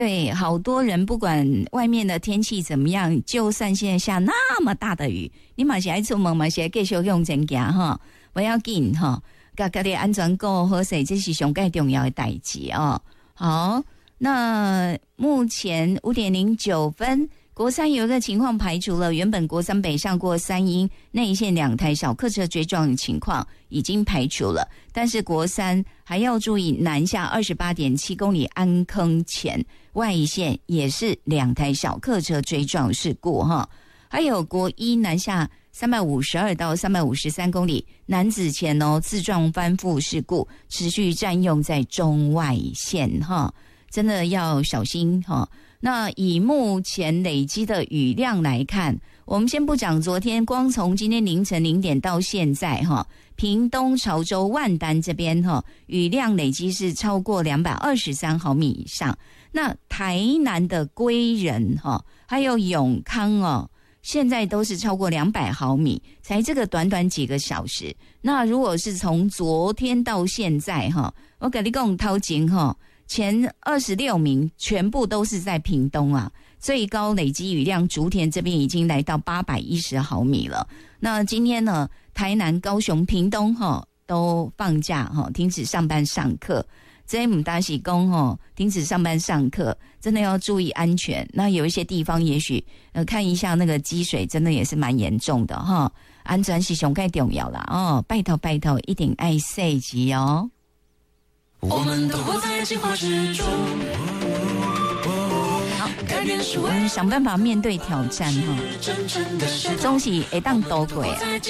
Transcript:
对，好多人不管外面的天气怎么样，就算现在下那么大的雨，你嘛是爱出门嘛是爱继续用真行哈，不要紧哈，家己安全顾好势，这是上最重要的代志哦。好，那目前5:09，国三有一个情况排除了，原本国三北上过3英内线2台小客车追撞的情况已经排除了，但是国三还要注意南下28.7公里安坑前外线也是2台小客车追撞事故哈，还有国一南下352到353公里男子前自撞翻覆事故持续占用在中外线哈，真的要小心哈。那以目前累积的雨量来看，我们先不讲昨天，光从今天凌晨0点到现在哈，屏东、潮州、万丹这边哈，雨量累积是超过223毫米以上。那台南的归仁哈，还有永康现在都是超过200毫米，才这个短短几个小时。那如果是从昨天到现在哈，我跟你讲头前哈。前26名全部都是在屏东啊，最高累积雨量竹田这边已经来到810毫米了。那今天呢，台南、高雄、屏东都放假停止上班上课。这母大喜公停止上班上课，真的要注意安全。那有一些地方也许看一下那个积水，真的也是蛮严重的哈。安全是上最重要啦拜托一定爱细致哦。 我们都活在计划之中。 好，我们想办法面对挑战哈，总是会当度过。